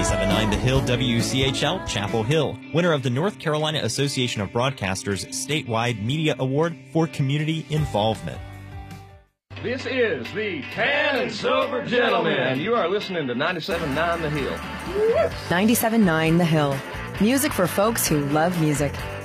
97.9 The Hill WCHL, Chapel Hill, winner of the North Carolina Association of Broadcasters Statewide Media Award for Community Involvement. This is the Tan and Silver Gentleman, and you are listening to 97.9 The Hill. 97.9 The Hill. Music for folks who love music.